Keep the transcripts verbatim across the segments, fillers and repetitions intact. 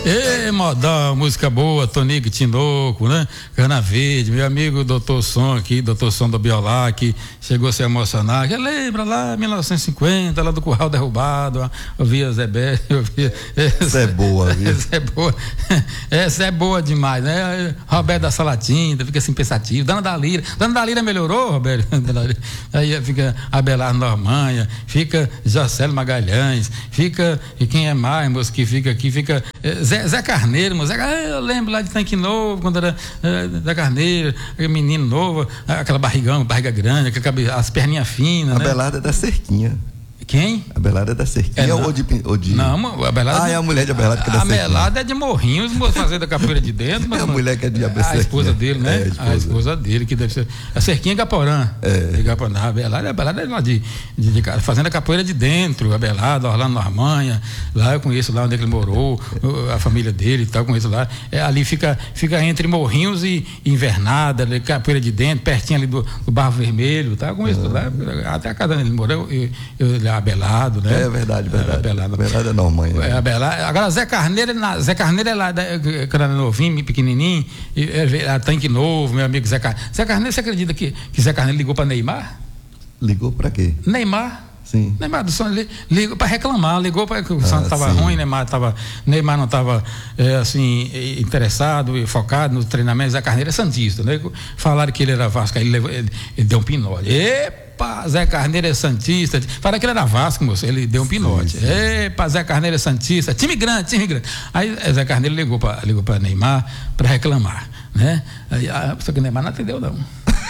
Ê, modão, música boa, Tonico Tinoco, né? Cana Verde, meu amigo doutor Som aqui, doutor Som do Biolac, chegou a se emocionar, que lembra lá, mil novecentos e cinquenta, lá do Curral Derrubado, eu via Zé Bé, eu via... Essa é boa, viu? Essa é boa, essa é boa demais, né? Roberto da Salatinta, fica assim pensativo, Dona da Lira, Dona da Lira melhorou, Roberto? Aí fica Abelardo Normanha, fica Jocélio Magalhães, fica, e quem é mais, moço, que fica aqui, fica... Zé, Zé Carneiro, moço, eu lembro lá de Tanque Novo, quando era uh, Zé Carneiro, menino novo, aquela barrigão, barriga grande, aquela, as perninhas finas, né? Abelardo é da Cerquinha. Quem? Abelardo é da Cerquinha é, ou, de, ou de... Não, a Abelardo... Ah, é a mulher de Abelardo que é da Cerquinha. A Abelardo é de Morrinhos, fazer da capoeira de dentro. Mas é a mulher que é de Abelardo. A esposa dele, né? É, a, esposa. a esposa dele, que deve ser... A Cerquinha é Gaporã. É. é Gaporã. A Abelardo, a Abelardo é lá de, de, de... Fazendo a capoeira de dentro, Abelardo, Orlando Normanha, lá eu conheço lá onde ele morou, a família dele e tal, conheço lá. É, ali fica, fica entre Morrinhos e Invernada, ali, capoeira de dentro, pertinho ali do, do Barro Vermelho, tá? Eu conheço é. lá, até a casa onde ele morou, eu, eu, eu, Abelardo, né? É verdade, verdade. Abelardo, Abelardo é Normanha. Né? É, Abelardo. Agora, Zé Carneiro, Zé Carneiro é lá, quando era novinho, pequenininho, era Tanque Novo, meu amigo Zé Carneiro. Zé Carneiro, você acredita que, que Zé Carneiro ligou para Neymar? Ligou para quê? Neymar. Sim. Neymar do Santos ligou para reclamar, ligou para que o Santos estava ah, ruim, Neymar, tava, Neymar não estava é, assim, interessado e focado no treinamento. Zé Carneiro é santista, né? Falaram que ele era Vasco, aí ele, levou, ele, ele deu um pinote. Epa, Zé Carneiro é santista. Falaram que ele era Vasco, moço, ele deu um pinote. Sim, sim. Epa, Zé Carneiro é santista, time grande, time grande. Aí Zé Carneiro ligou para ligou para Neymar para reclamar, né? Aí, ah, só que o Neymar não atendeu, não.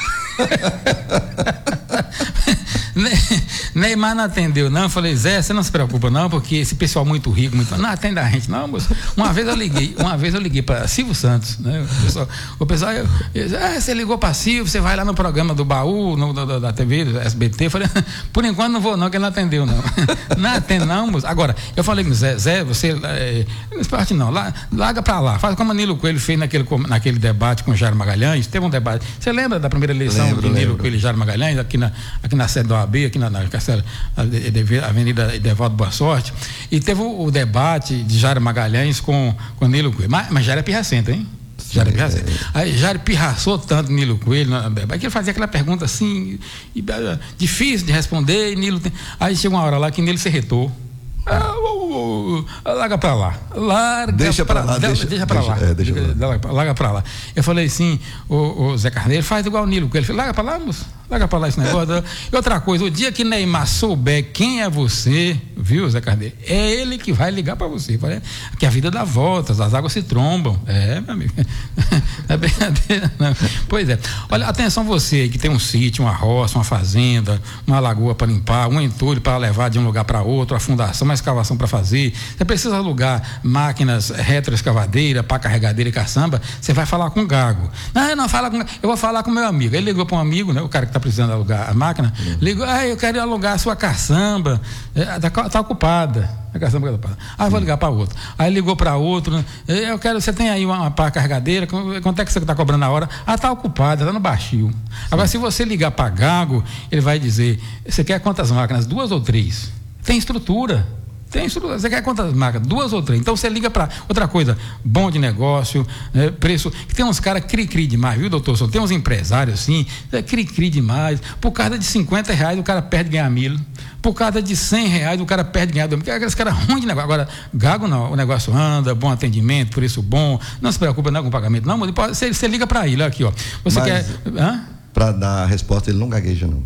Neymar não atendeu, não. Eu falei, Zé, você não se preocupa, não, porque esse pessoal muito rico, muito... não atende a gente, não, moço. Uma vez eu liguei, uma vez eu liguei para Silvio Santos, né? O pessoal, o pessoal eu, eu, ah, você ligou para Silvio, você vai lá no programa do Baú, no, da, da T V, do S B T. Eu falei, por enquanto não vou, não, que ele não atendeu, não. Não atende, não, moço. Agora, eu falei com Zé, Zé, você. É, não parte, não, lá, larga para lá. Faz como o Nilo Coelho fez naquele, naquele debate com o Jairo Magalhães. Teve um debate. Você lembra da primeira eleição lembro, de Nilo lembro. Coelho e Jairo Magalhães, aqui na, aqui na sede da O A B, aqui na, na Avenida Edevaldo Boa Sorte, e teve o, o debate de Jairo Magalhães com, com Nilo Coelho, mas, mas Jairo é pirracento, hein? Jairo é pirracento. Aí Jairo pirraçou tanto Nilo Coelho, que ele fazia aquela pergunta assim, e, difícil de responder, e Nilo tem... Aí chegou uma hora lá que Nilo se retou. Ah, uh, uh, larga pra lá, larga deixa pra, pra lá, deixa, deixa pra deixa, lá, é, deixa larga, larga, larga pra lá. Eu falei assim, o, o Zé Carneiro faz igual o Nilo, ele falou, larga pra lá, moço, larga pra lá esse negócio. E outra coisa, o dia que Neymar souber quem é você, viu, Zé Carneiro, é ele que vai ligar pra você. Falei, que a vida dá voltas, as águas se trombam. É, meu amigo, não é brincadeira, não. Pois é, olha, atenção você aí que tem um sítio, uma roça, uma fazenda, uma lagoa para limpar, um entulho para levar de um lugar para outro, a fundação, uma escavação para fazer, você precisa alugar máquinas retroescavadeira, pá carregadeira e caçamba, você vai falar com o Gago. Não, não fala com, eu vou falar com o meu amigo. Ele ligou para um amigo, né, o cara que está precisando alugar a máquina, uhum. ligou, ah, eu quero alugar a sua caçamba, está tá ocupada. A caçamba está ocupada. Ah, vou ligar para outro. Aí ligou para outro, né, eu quero, você tem aí uma, uma pá carregadeira, quanto é que você está cobrando na hora? Ah, está ocupada, está no baixio. Sim. Agora, se você ligar para Gago, ele vai dizer, você quer quantas máquinas? Duas ou três? Tem estrutura. Tem estrutura. Você quer quantas marcas? Duas ou três. Então você liga para outra coisa, bom de negócio, né, preço. Que tem uns caras cri-cri demais, viu, doutor? Só tem uns empresários assim, é cri-cri demais. Por causa de cinquenta reais o cara perde ganhar mil. Por causa de cem reais o cara perde ganhar dois mil. Aqueles caras ruins de negócio. Agora, Gago não, o negócio anda, bom atendimento, por isso bom. Não se preocupa não com o pagamento, não. Você, você liga para ele, aqui, ó. Você Mas, quer. Hã? Para dar a resposta, ele não gagueja, não.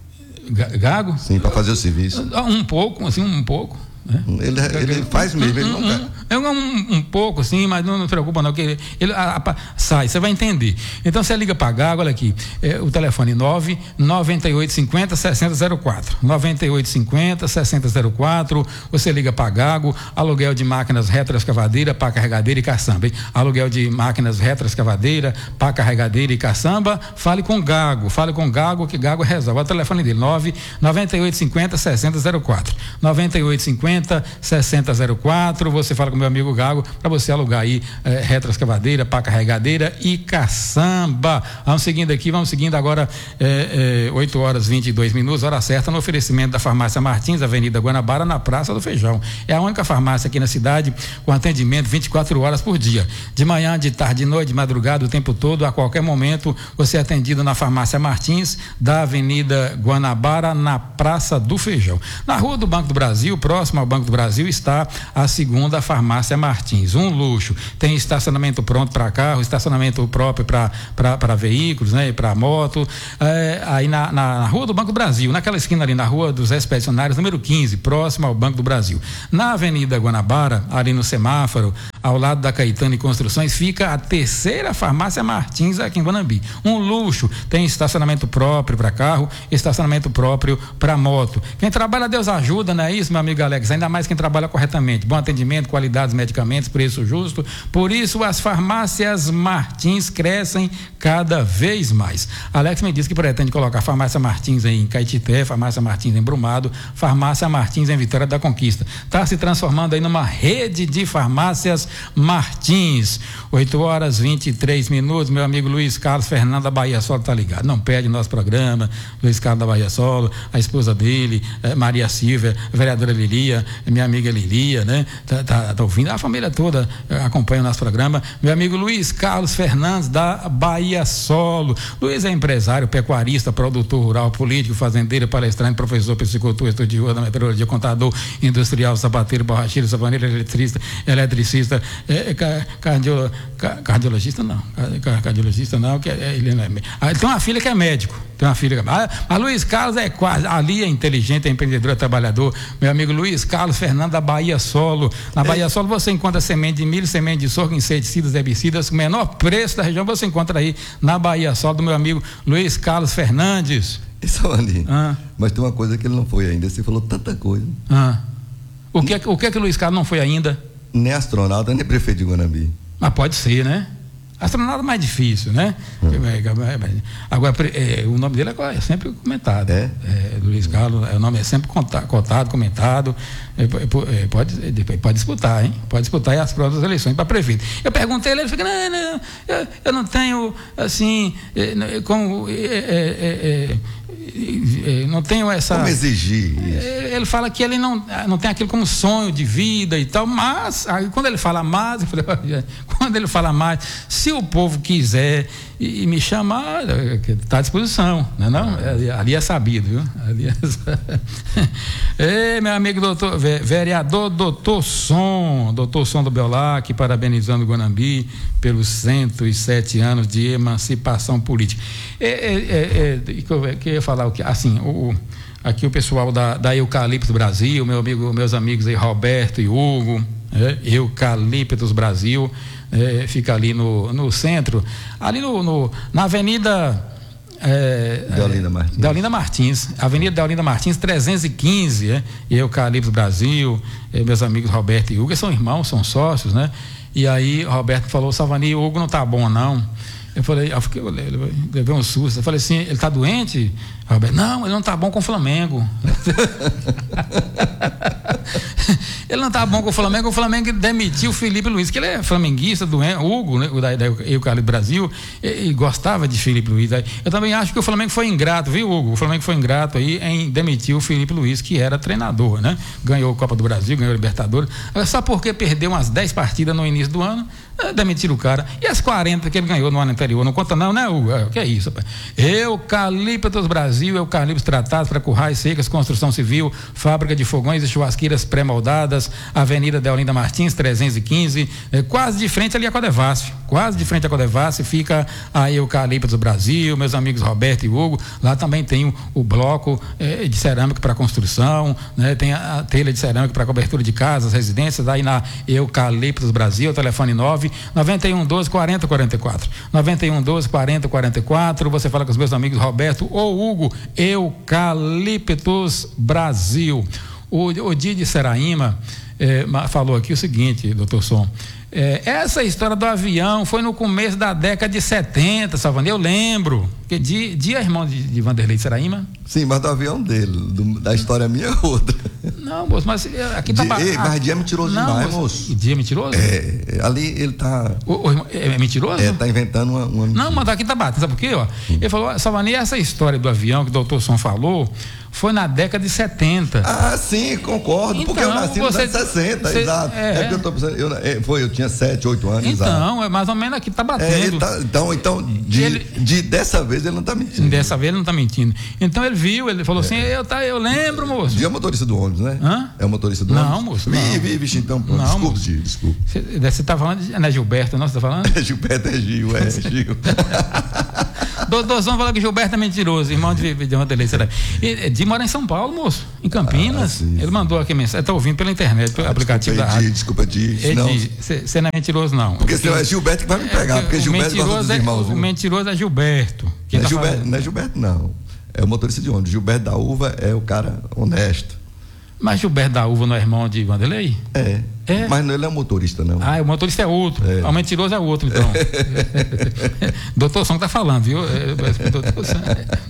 Gago? Sim, para fazer o serviço. Um pouco, assim, um pouco. É? Ele, ele faz mesmo, ele não quer. É um, um, um pouco, sim, mas não, não se preocupa não, que ele, ele a, a, sai, você vai entender. Então você liga para Gago, olha aqui, é, o telefone nove nove oito cinco zero seis zero zero quatro, nove oito cinco zero seis zero zero quatro, você liga para Gago, aluguel de máquinas retroescavadeira, pá carregadeira e caçamba, hein? Aluguel de máquinas retroescavadeira, pá carregadeira e caçamba, fale com Gago, fale com Gago, que Gago resolve. O telefone dele, nove nove oito cinco zero seis zero zero quatro, nove oito cinco zero seis zero zero quatro, você fala com meu amigo Gago, para você alugar aí é, retroescavadeira, pá carregadeira e caçamba. Vamos seguindo aqui, vamos seguindo agora é, é, oito horas e vinte e dois minutos, hora certa, no oferecimento da Farmácia Martins, Avenida Guanabara, na Praça do Feijão. É a única farmácia aqui na cidade com atendimento vinte e quatro horas por dia. De manhã, de tarde, de noite, de madrugada, o tempo todo, a qualquer momento, você é atendido na Farmácia Martins, da Avenida Guanabara, na Praça do Feijão. Na Rua do Banco do Brasil, próximo ao Banco do Brasil, está a segunda Farmácia Martins. Um luxo. Tem estacionamento pronto para carro, estacionamento próprio para veículos, né? Para moto. É, aí na, na, na Rua do Banco do Brasil, naquela esquina ali, na Rua dos Expedicionários, número quinze, próximo ao Banco do Brasil. Na Avenida Guanabara, ali no semáforo, ao lado da Caetano e Construções, fica a terceira Farmácia Martins aqui em Guanambi. Um luxo. Tem estacionamento próprio para carro, estacionamento próprio para moto. Quem trabalha, Deus ajuda, não é isso, meu amigo Alex? Ainda mais quem trabalha corretamente. Bom atendimento, qualidade dos medicamentos, preço justo. Por isso, as farmácias Martins crescem cada vez mais. Alex me disse que pretende colocar Farmácia Martins em Caetité, Farmácia Martins em Brumado, Farmácia Martins em Vitória da Conquista. Está se transformando aí numa rede de farmácias Martins. oito horas e vinte e três minutos, meu amigo Luiz Carlos Fernando da Bahia Solo tá ligado. Não perde nosso programa. Luiz Carlos da Bahia Solo, a esposa dele, eh, Maria Silvia, a vereadora Lilia, minha amiga Lilia, né? Tá, tá, tá ouvindo, a família toda eh, acompanha o nosso programa. Meu amigo Luiz Carlos Fernandes da Bahia Solo. Luiz é empresário, pecuarista, produtor rural, político, fazendeiro, palestrante, professor, psicultor, estudioso da meteorologia, contador, industrial, sapateiro, borracheiro, sapaneiro, eletricista, eletricista, eh, cardio, cardiologista não, cardiologista não, que é, ele não é. Ah, tem uma filha que é médico, tem uma filha. Ah, mas Luiz Carlos é quase, ali é inteligente, é empreendedor, é trabalhador. Meu amigo Luiz Carlos Fernando da Bahia Solo. Na Bahia Solo você encontra semente de milho, semente de sorgo, inseticidas, herbicidas, com o menor preço da região você encontra aí na Bahia Solo do meu amigo Luiz Carlos Fernandes. Isso, Aninho. Ah. Mas tem uma coisa que ele não foi ainda. Você falou tanta coisa. Ah. O que, o que é que o Luiz Carlos não foi ainda? Nem astronauta, nem prefeito de Guanambi. Mas pode ser, né? Astronauta é mais difícil, né? Hum. Agora, é, o nome dele é sempre comentado. É? É, Luiz Carlos, o nome é sempre cotado, comentado. É, é, pode, pode disputar, hein? Pode disputar as próximas eleições para prefeito. Eu perguntei ele, ele fica, não, não, eu, eu não tenho, assim, é, como. É, é, é, não tenho essa. Como exigir isso? Ele fala que ele não, não tem aquilo como sonho de vida e tal, mas aí, quando ele fala mais, eu falei, quando ele fala mais, se o povo quiser e, e me chamar, está à disposição, não é não? É, ali é sabido, viu? Ali é... Ei, meu amigo doutor, vereador doutor Som, doutor Som do Beolac, parabenizando o Guanambi pelos cento e sete anos de emancipação política. É, é, é, é, que eu, que eu ia falar o que, assim, o, aqui o pessoal da, da Eucaliptus Brasil, meu amigo, meus amigos aí, Roberto e Hugo, é, Eucaliptus Brasil, é, fica ali no, no centro, ali no, no, na Avenida é, Deolinda Martins. Deolinda Martins, Avenida Deolinda Martins, trezentos e quinze, é, Eucaliptus Brasil, é, meus amigos Roberto e Hugo, eles são irmãos, são sócios, né? E aí Roberto falou, Savani, o Hugo não tá bom não. Eu falei, eu fiquei, eu levei um susto. Eu falei assim, ele está doente? Roberto, não, ele não está bom com o Flamengo. Ele não está bom com o Flamengo, o Flamengo demitiu o Felipe Luiz, que ele é flamenguista, do Hugo, né, da, da Eucaliptus Brasil, e, e gostava de Felipe Luiz. Eu também acho que o Flamengo foi ingrato, viu, Hugo? O Flamengo foi ingrato aí em demitir o Felipe Luiz, que era treinador, né? Ganhou a Copa do Brasil, ganhou a Libertadores, só porque perdeu umas dez partidas no início do ano, demitiram o cara. E as quarenta que ele ganhou no ano anterior, não conta não, né, Hugo? É, que é isso, rapaz? Eucaliptus Brasil, eucaliptos tratados para currais secas, construção civil, fábrica de fogões e churrasqueiras pré-moldadas, Avenida Deolinda Martins, trezentos e quinze, é, quase de frente ali a Codevasf, quase de frente a Codevasf fica a Eucaliptus Brasil, meus amigos Roberto e Hugo, lá também tem o, o bloco é, de cerâmica para construção, né, tem a, a telha de cerâmica para cobertura de casas, residências, aí na Eucaliptus Brasil, telefone nove noventa e um, doze, quarenta, quarenta e quatro, noventa e um, doze, quarenta, quarenta e quatro, você fala com os meus amigos Roberto ou Hugo, Eucaliptus Brasil. O, o Didi Seraíma eh, falou aqui o seguinte, doutor Som, eh, essa história do avião foi no começo da década de setenta, Savani, eu lembro, que Didi é irmão de, de Vanderlei Seraíma? Sim, mas do avião dele, do, da história minha é outra. Não, moço, mas aqui tá... Di, mas dia é mentiroso não, demais, moço. moço. Dia é mentiroso? É, ali ele tá... O, o, é mentiroso? É, tá inventando uma... uma não, mas aqui tá batendo, sabe por quê? Ó? Hum. Ele falou, Salvani, essa história do avião que o doutor Som falou, foi na década de setenta. Ah, sim, concordo, então, porque eu nasci nos anos sessenta, você, exato. É, é que eu tô pensando, eu, é, foi, eu tinha sete, oito anos, então, exato. é mais ou menos aqui tá batendo. É, tá, então, então de, ele, de, dessa vez ele não tá mentindo. Dessa vez ele não tá mentindo. Então ele viu, ele falou é. assim, eu, tá, eu lembro, moço. Dia é o motorista do ônibus, né? Hã? É o motorista do não, ônibus? Moço, vi, não, vi, vixe, então, pronto. Não, desculpa, moço. Gil, desculpa. Você tá falando, não é Gilberto, não, você tá falando? É Gilberto, é Gil, é Gil. Doutorzão falou que Gilberto é mentiroso, irmão de, de Vanderlei. De mora em São Paulo, moço, em Campinas. Ah, sim, ele sim. mandou aqui a mensagem, está ouvindo pela internet, pelo ah, aplicativo desculpa, da rádio. Desculpa, Edi. Você não é mentiroso, não. Porque senão é Gilberto que vai me pegar, é, porque o Gilberto gosta dos irmãos. É, o mentiroso é Gilberto. Não é, tá Gilberto não é Gilberto, não. É o motorista de ônibus. Gilberto da Uva é o cara honesto. Mas Gilberto da Uva não é irmão de Vanderlei? É. É. Mas não, ele é um motorista, não. Ah, o motorista é outro. É. O mentiroso é outro, então. Doutor Som está falando, viu? Doutor Som.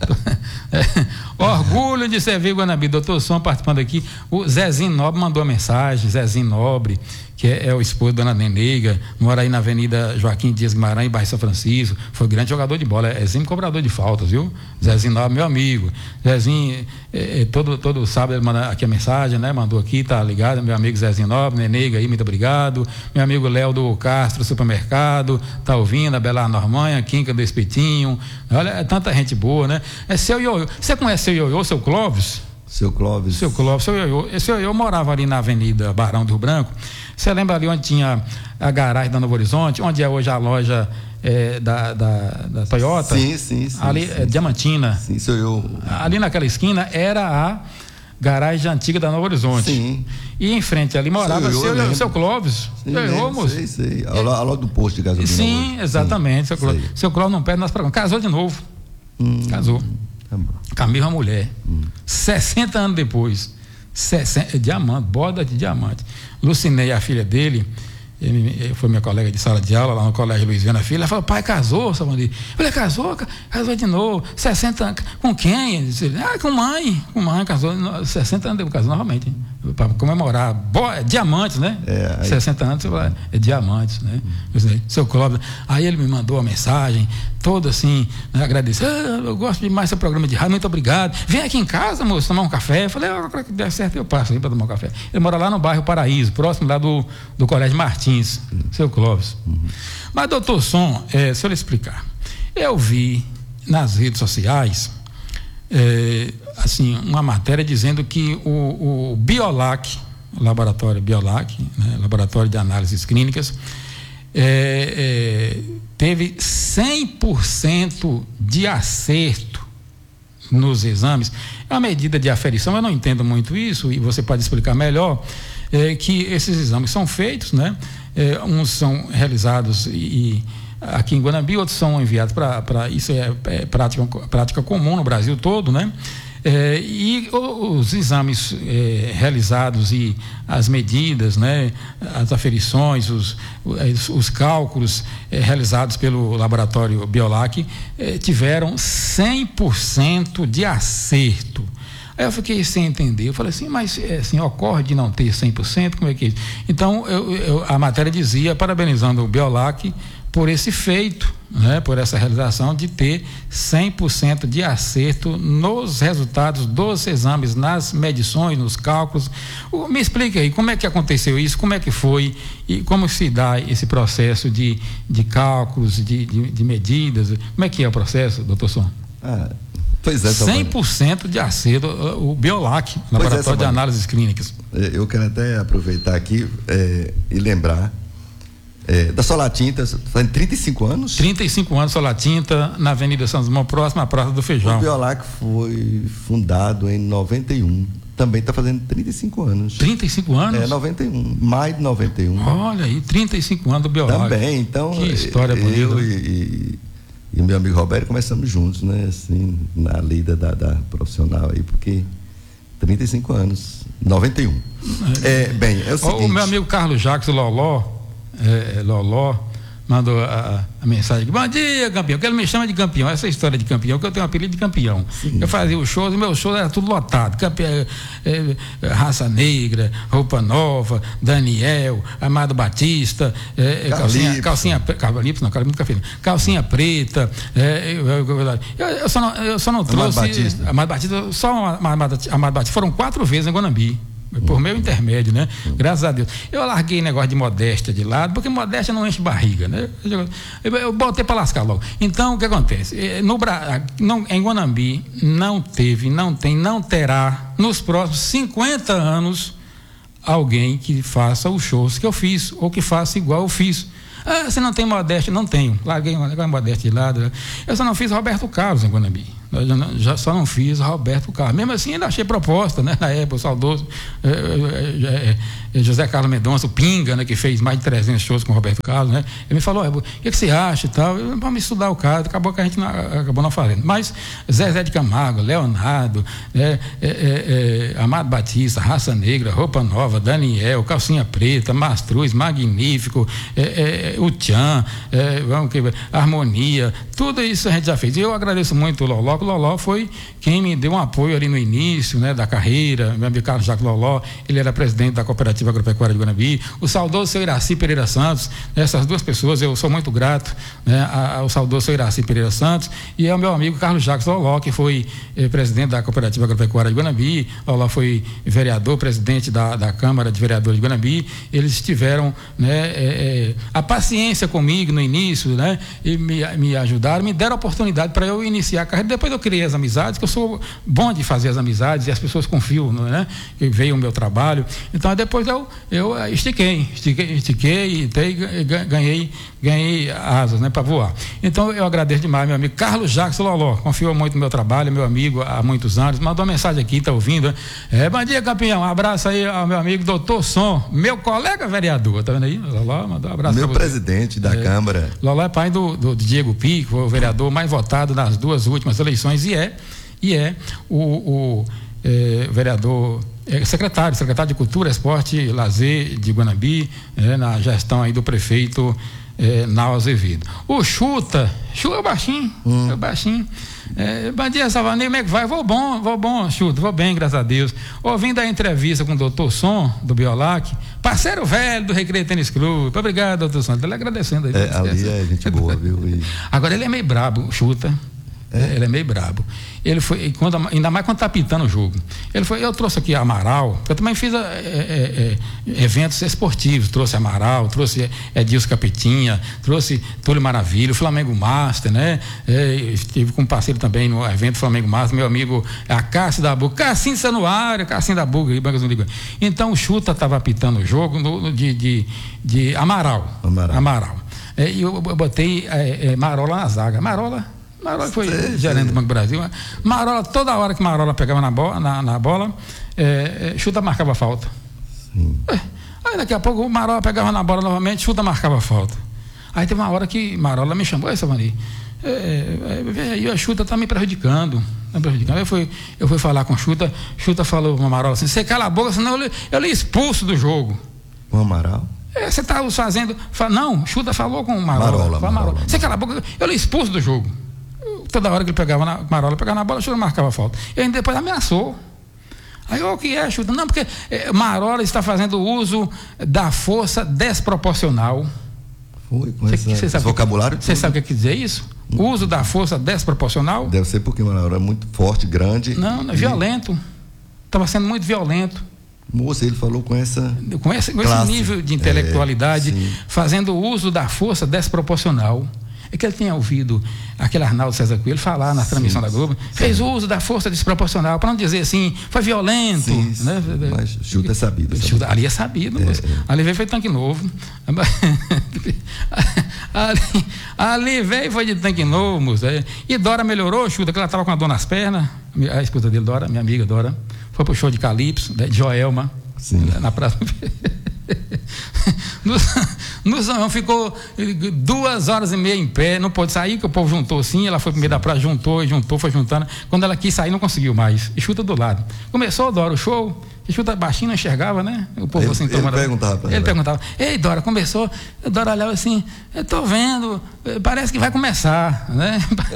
É. Orgulho de servir Guanabi. Doutor Som participando aqui. O Zezinho Nobre mandou a mensagem. Zezinho Nobre, que é, é o esposo da Dona Nenega, mora aí na Avenida Joaquim Dias Guimarães, bairro São Francisco. Foi grande jogador de bola. É exímio cobrador de faltas, viu? Zezinho Nobre, meu amigo. Zezinho, é, é, todo, todo sábado ele manda aqui a mensagem, né? Mandou aqui, tá ligado? Meu amigo Zezinho Nobre, Nenega aí, muito obrigado. Meu amigo Léo do Castro Supermercado, tá ouvindo, a Bela Normanha, Quinca do Espetinho. Olha, é tanta gente boa, né? É seu Ioiô. Você conhece seu Ioiô, seu Clóvis? Seu Clóvis. Seu Clóvis, seu Ioiô. Esse Ioiô morava ali na Avenida Barão do Rio Branco. Você lembra ali onde tinha a garagem da Novo Horizonte, onde é hoje a loja é, da, da, da Toyota? Sim, sim, sim. Ali, sim. É, Diamantina. Sim, sou eu. Ali naquela esquina era a garagem antiga da Novo Horizonte. Sim. E em frente ali morava seu, seu, seu Clóvis. Sim, seu moço. Sei, sei. Ao lado do posto de gasolina. Sim, hoje. Exatamente. Sim, seu Clóvis. Sei. Seu Clóvis não perde nosso programa. Casou de novo. Hum, Casou. Tá bom. Com a mesma mulher. Hum. sessenta anos depois. sessenta, diamante, borda de diamante. Lucinei, a filha dele, ele, foi minha colega de sala de aula lá no colégio Luiz Viana Filho. Ela falou, pai, casou, Salvani? Eu falei, casou? Casou de novo. sessenta anos. Com quem? Ele disse, ah, com mãe. Com mãe, casou. sessenta anos depois, casou novamente. Para comemorar. Boa, diamantes, né? É, aí... sessenta anos, é diamantes, né? Hum. Seu Clóvis. Aí ele me mandou uma mensagem, todo assim, né, agradecer. Ah, eu gosto demais do seu programa de rádio, muito obrigado. Vem aqui em casa, moço, tomar um café. Eu falei, ah, que der certo, eu passo aí para tomar um café. Ele mora lá no bairro Paraíso, próximo lá do, do Colégio Martins, hum. seu Clóvis. Uhum. Mas, doutor Som, é, se eu lhe explicar, eu vi nas redes sociais, é, assim, uma matéria dizendo que o, o Biolac, o laboratório Biolac, né, laboratório de análises clínicas, é, é, teve cem por cento de acerto nos exames. É uma medida de aferição, eu não entendo muito isso, e você pode explicar melhor, é, que esses exames são feitos, né? É, uns são realizados e, e aqui em Guanabi, outros são enviados para, isso é, é prática, prática comum no Brasil todo, né? É, e os exames é, realizados e as medidas, né, as aferições, os, os, os cálculos é, realizados pelo laboratório Biolac é, tiveram cem por cento de acerto. Aí eu fiquei sem entender, eu falei assim, mas assim, ocorre de não ter cem por cento, como é que é isso? Então eu, eu, a matéria dizia, parabenizando o Biolac por esse feito, né, por essa realização de ter cem por cento de acerto nos resultados dos exames, nas medições, nos cálculos. Me explica aí, como é que aconteceu isso, como é que foi e como se dá esse processo de, de cálculos, de, de, de medidas, como é que é o processo, doutor Som? Ah, pois é, cem por cento de acerto, o Biolac, Laboratório é, de Análises Clínicas. Eu quero até aproveitar aqui é, e lembrar É, da Solatinta, faz trinta e cinco anos? trinta e cinco anos, Solatinta, na Avenida São Simão, próxima à Praça do Feijão. O Biolac foi fundado em noventa e um, também está fazendo trinta e cinco anos. trinta e cinco anos? É, noventa e um, maio de noventa e um. Olha aí, trinta e cinco anos do Biolac. Também, então. Que história bonita. Eu e, e, e meu amigo Roberto começamos juntos, né, assim, na lida da, da profissional aí, porque trinta e cinco anos, noventa e um. É, bem, é o seguinte. O meu amigo Carlos Jacques Loló, É, Loló, mandou a, a mensagem aqui. Bom dia, campeão, que ele me chama de campeão, essa história de campeão, que eu tenho um apelido de campeão. Sim. Eu fazia os shows, e meus shows era tudo lotado, campeão, é, é, Raça Negra, Roupa Nova, Daniel, Amado Batista, é, calcinha, calcinha, Cavalipso, não, Cavalipso, não, calcinha preta, é, eu, eu, eu, só não, eu só não trouxe Amado Batista, Amado Batista só Amado, Amado Batista, foram quatro vezes em Guanambi. Por hum. meu intermédio, né? Hum. Graças a Deus. Eu larguei negócio de modéstia de lado, porque modéstia não enche barriga, né? Eu, eu, eu botei para lascar logo. Então, o que acontece? No, não, em Guanambi não teve, não tem, não terá, nos próximos cinquenta anos, alguém que faça os shows que eu fiz, ou que faça igual eu fiz. Ah, você não tem modéstia? Não tenho. Larguei a modéstia de lado. Eu só não fiz Roberto Carlos em Guanambi. Eu já, não, já só não fiz Roberto Carlos. Mesmo assim, ainda achei proposta, né? Na época, o saudoso é, é, é, José Carlos Mendonça, o Pinga, né? Que fez mais de trezentos shows com o Roberto Carlos, né? Ele me falou, o que, que você acha e tal? Eu, vamos estudar o caso. Acabou que a gente não, acabou não fazendo. Mas Zezé de Camargo, Leonardo, é, é, é, é, Amado Batista, Raça Negra, Roupa Nova, Daniel, Calcinha Preta, Mastruz, Magnífico, é, é, o Tchan, é, vamos que Harmonia, tudo isso a gente já fez. E eu agradeço muito o Loló. O Loló foi quem me deu um apoio ali no início, né, da carreira. Meu amigo Carlos Jacques Loló, ele era presidente da Cooperativa Agropecuária de Guanambi. O saudoso seu Iraci Pereira Santos, essas duas pessoas eu sou muito grato, né, ao saudoso seu Iraci Pereira Santos e ao meu amigo Carlos Jacques Loló, que foi eh, presidente da Cooperativa Agropecuária de Guanambi. Loló foi vereador, presidente da, da Câmara de Vereadores de Guanambi. Eles tiveram, né, eh, eh, a paciência comigo no início, né, e me, me ajudaram, me deram a oportunidade para eu iniciar a carreira. Depois eu criei as amizades, que eu sou bom de fazer as amizades e as pessoas confiam, né? Que veio o meu trabalho. Então depois eu, eu estiquei, estiquei, estiquei e ganhei, ganhei asas, né? Para voar. Então eu agradeço demais, meu amigo Carlos Jacques Loló, confiou muito no meu trabalho, meu amigo há muitos anos, mandou uma mensagem aqui, está ouvindo, né? É, bom dia, campeão, um abraço aí ao meu amigo doutor Som, meu colega vereador, tá vendo aí? Loló, mandou um abraço. Meu presidente da é, Câmara. Loló é pai do, do Diego Pico, o vereador mais votado nas duas últimas eleições e é, e é o, o é, vereador, é, secretário, secretário de Cultura, Esporte e Lazer de Guanambi, é, na gestão aí do prefeito é, Nau Azevedo. O Chuta, Chuta é baixinho, hum. é baixinho. É, bom dia, Salvaneiro, como é que vai? Vou bom, vou bom, Chuta, vou bem, graças a Deus. Ouvindo a entrevista com o doutor Som, do Biolac, parceiro velho do Recreio Tênis Clube. Obrigado, doutor Som, estou lhe agradecendo aí. É, ali é gente boa, viu? E... Agora ele é meio brabo, Chuta. É. Ele é meio brabo. Ele foi, quando, ainda mais quando está pitando o jogo. Ele foi, eu trouxe aqui Amaral, eu também fiz é, é, é, eventos esportivos, trouxe Amaral, trouxe Edilson Capetinha, trouxe Túlio Maravilha, o Flamengo Master, né? É, estive com um parceiro também no evento Flamengo Master, meu amigo a Cássio da Buga, Cassim Sanuário, Cassim da Buga. Então o Chuta estava pitando o jogo no, no, de, de, de Amaral. Amaral. Amaral. É, e eu, eu botei é, é, Marola na zaga. Marola. Marola foi sei, gerente sei. do Banco do Brasil. Marola, toda hora que Marola pegava na bola, na, na bola é, é, Chuta marcava falta. É, aí daqui a pouco o Marola pegava na bola novamente, Chuta marcava falta. Aí teve uma hora que Marola me chamou, essa Savani, é, é, é, a Chuta está me prejudicando. Tá me prejudicando. Eu, fui, eu fui falar com Chuta, Chuta falou com o Marola assim: você cala a boca, senão eu lhe, eu lhe expulso do jogo. O Amaral? É, você está fazendo. Fala, não, Chuta falou com o Marola. Marola, Marola, Marola. Você cala a boca, eu lhe expulso do jogo. Toda hora que ele pegava na Marola, pegava na bola, o Chuta marcava falta. E ainda depois ameaçou. Aí, o que é, Chuta? Não, porque é, Marola está fazendo uso da força desproporcional. Foi, com esse vocabulário? Você sabe o que quer dizer isso? O uso da força desproporcional? Deve ser porque Marola é muito forte, grande. Não, não é violento. Estava sendo muito violento. Moça, ele falou com essa. Com esse, com esse nível de intelectualidade, é, fazendo uso da força desproporcional. É que ele tinha ouvido aquele Arnaldo César Coelho falar na transmissão sim, da Globo, sim. fez uso da força desproporcional, para não dizer assim, foi violento. Sim, né? Mas Chuta é sabido. Chuta, ali é sabido. É, é. Ali veio foi tanque novo. ali, ali veio foi de tanque novo, moço. E Dora melhorou, Chuta, que ela estava com a dor nas pernas. A esposa dele, Dora, minha amiga Dora, foi pro show de Calypso, de Joelma, sim. na praça. No, no São João ficou duas horas e meia em pé, não pôde sair, que o povo juntou assim, ela foi pro meio da praia, juntou, juntou, foi juntando. Quando ela quis sair, não conseguiu mais. E Chuta do lado. Começou, Dora, o show, Chuta baixinho, não enxergava, né? O povo ele, assim ele tomando. perguntava pra Ele ela. perguntava, ei, Dora, começou? Dora olhava assim, eu tô vendo, parece que vai começar, né?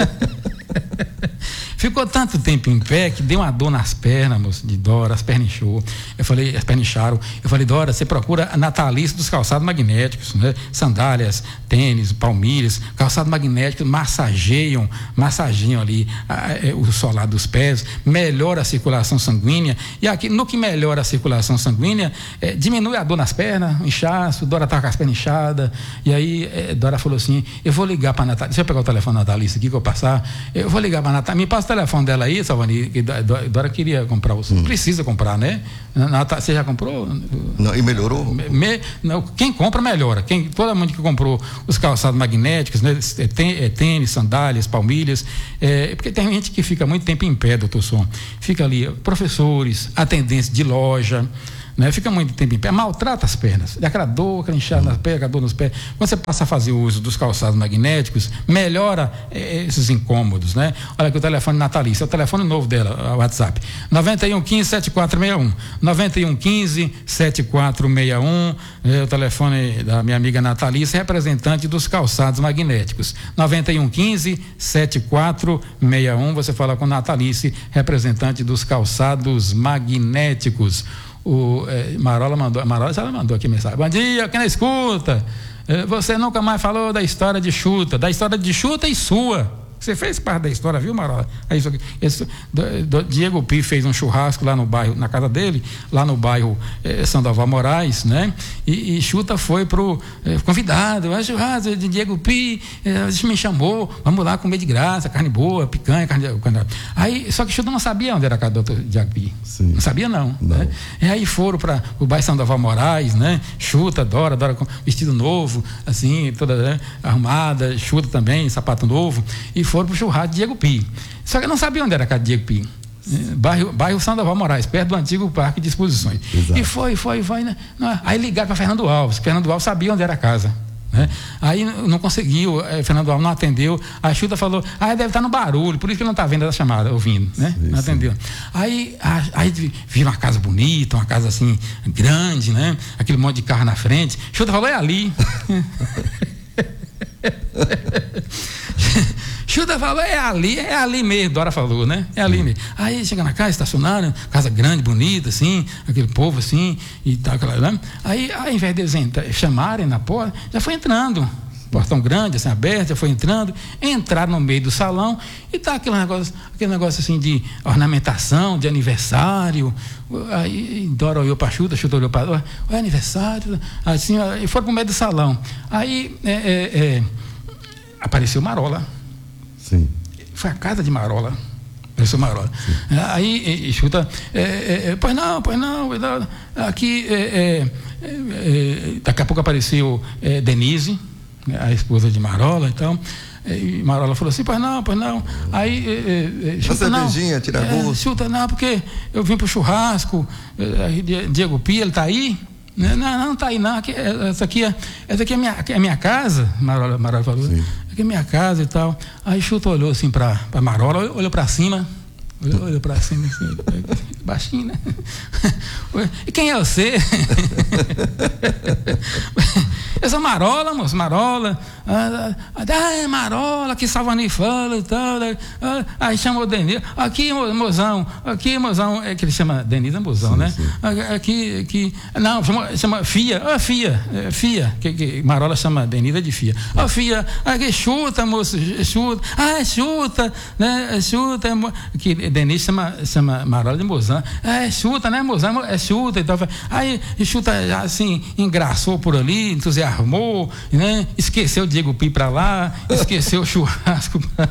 Ficou tanto tempo em pé que deu uma dor nas pernas, moço, de Dora, as pernas inchou. Eu falei, as pernas incharam. Eu falei, Dora, você procura a Natalícia dos calçados magnéticos, né? Sandálias, tênis, palmilhas, calçados magnéticos massageiam, massageiam ali a, a, o solado dos pés, melhora a circulação sanguínea. E aqui, no que melhora a circulação sanguínea, é, diminui a dor nas pernas, o inchaço, Dora estava com as pernas inchadas. E aí, é, Dora falou assim, eu vou ligar para a Natalícia, deixa eu pegar o telefone da Natalícia aqui que eu vou passar, eu vou ligar para a Natalícia, me passa o telefone dela aí, Salvani, que Dora queria comprar, você hum. precisa comprar, né? Você já comprou? Não, e melhorou? Me, não, quem compra melhora, quem, todo mundo que comprou os calçados magnéticos, né? Tênis, sandálias, palmilhas, é, porque tem gente que fica muito tempo em pé, doutor Som, fica ali, professores, atendentes de loja, né? Fica muito tempo em pé, maltrata as pernas, aquela dor, aquela inchada nas pernas, aquela dor nos pés. Quando você passa a fazer o uso dos calçados magnéticos, melhora eh, esses incômodos, né? Olha aqui o telefone Natalícia, é o telefone novo dela, o WhatsApp, nove um um quinze, sete quatro seis um, nove um quinze, sete quatro seis um, é o telefone da minha amiga Natalícia, representante dos calçados magnéticos, nove um quinze, sete quatro seis um, você fala com Natalícia, representante dos calçados magnéticos. O eh, Marola mandou, Marola já mandou aqui mensagem. Bom dia, quem escuta? Eh, você nunca mais falou da história de Chuta, da história de Chuta e sua. Você fez parte da história, viu, Marola? É isso aqui. Esse, do, do, Diego Pi fez um churrasco lá no bairro, na casa dele, lá no bairro eh, Sandoval Moraes, né? E, e Chuta foi pro eh, convidado, é churrasco de Diego Pi, eh, me chamou, vamos lá comer de graça, carne boa, picanha, carne, carne. Aí, só que Chuta não sabia onde era a casa do doutor Diego Pi. Sim. Não sabia, não. não. Né? E aí foram para o bairro Sandoval Moraes, né? Chuta, Dora, Dora com vestido novo, assim, toda né? arrumada, Chuta também, sapato novo, e foram pro churrasco de Diego Pi. Só que eu não sabia onde era a casa de Diego Pi. Bairro, bairro Sandoval Moraes, perto do antigo Parque de Exposições. Exato. E foi, foi, foi. Né? Aí ligaram para Fernando Alves. Fernando Alves sabia onde era a casa. Né? Aí não conseguiu, eh, Fernando Alves não atendeu. A Chuta falou, ah, deve estar no barulho, por isso que ele não está vendo a chamada, ouvindo, né? Sim, não atendeu. Sim. Aí, a, aí viram uma casa bonita, uma casa assim, grande, né? Aquele monte de carro na frente. Chuta falou, é ali. Chuta falou, é ali, é ali mesmo, Dora falou, né? É ali mesmo. Aí chega na casa, estacionaram, casa grande, bonita, assim, aquele povo assim, e tal, aquela, né? Aí, ao invés de eles entrar, chamarem na porta, já foi entrando. Portão grande, assim, aberto, já foi entrando, entraram no meio do salão e tá aquele negócio, aquele negócio assim de ornamentação, de aniversário. Aí Dora olhou para Chuta, Chuta olhou para Dora, é aniversário, assim, e foram pro meio do salão. Aí é, é, é, apareceu Marola. Sim. Foi a casa de Marola. Apareceu Marola. Sim. Aí e, e Chuta, é, é, pois não, pois não, aqui, é, é, é, daqui a pouco apareceu é, Denise, a esposa de Marola e tal. E Marola falou assim, pois não, pois não. Aí, é, é, Chuta, não. Cervejinha, tira é, Chuta, não, porque eu vim pro churrasco, é, Diego Pia, ele tá aí? Não, não, não tá aí não, aqui, essa aqui é, essa aqui é minha, é minha casa, Marola, Marola falou, sim. Aqui é minha casa e tal. Aí Chuta olhou assim para Marola, olhou para cima, olhou, olhou para cima assim, baixinho, né? E quem é você? Eu sou Marola, moço, Marola. Ah, é Marola, que Salvani fala e tal. Ah, aí chamou o Denise. Aqui, mozão, aqui, mozão. É que ele chama Denise, é mozão, sim, né? Sim. Aqui, aqui. Não, chama, chama Fia. Ah, Fia, é, Fia. Que, que Marola chama Denise de Fia. Ah, Fia, aqui, Chuta, moço, chuta. Ah, é Chuta, né? Chuta. É, que Denise chama, chama Marola de mozão. É, Chuta, né, mozão? É Chuta e tal. Aí Chuta, assim, engraçou por ali, entusiasmou, né? Esqueceu o Diego Pi para lá, esqueceu o churrasco pra...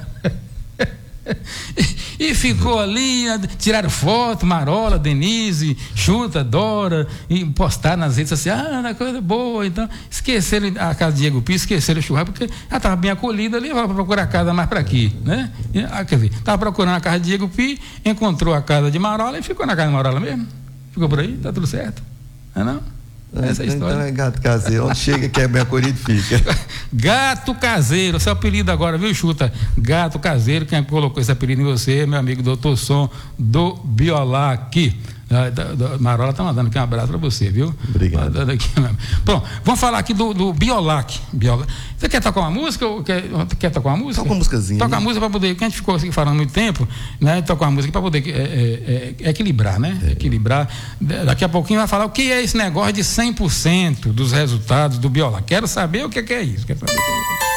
e, e ficou ali, tiraram foto, Marola, Denise, Chuta, Dora, e postaram nas redes sociais, ah, coisa boa, então esqueceram a casa de Diego Pi, esqueceram o churrasco, porque ela estava bem acolhida ali, vai procurar a casa mais para aqui, né? E, ah, quer dizer, estava procurando a casa de Diego Pi, encontrou a casa de Marola e ficou na casa de Marola mesmo, ficou por aí, tá tudo certo, não é não? Essa é a história. Então é gato caseiro, onde chega que é bem acolhido fica. Gato caseiro, seu apelido agora, viu, Chuta? Gato caseiro, quem colocou esse apelido em você, meu amigo doutor Som do Biolac. Da, da, da Marola está mandando aqui um abraço para você, viu? Obrigado. Aqui, bom, vamos falar aqui do, do Biolac. Biolac. Você quer tocar uma música? Ou quer, quer tocar uma música? Toca uma músicazinha. Toca uma música para poder, que a gente ficou aqui falando muito tempo, né? Tocar uma música para poder é, é, é, equilibrar, né? É. Equilibrar. Daqui a pouquinho vai falar o que é esse negócio de cem por cento dos resultados do Biolac. Quero saber o que é, que é isso. Quero saber.